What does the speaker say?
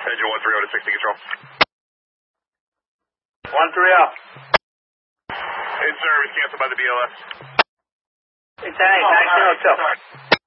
Engine 130 to 60 control. 130. In service, canceled by the BLS. It's 902.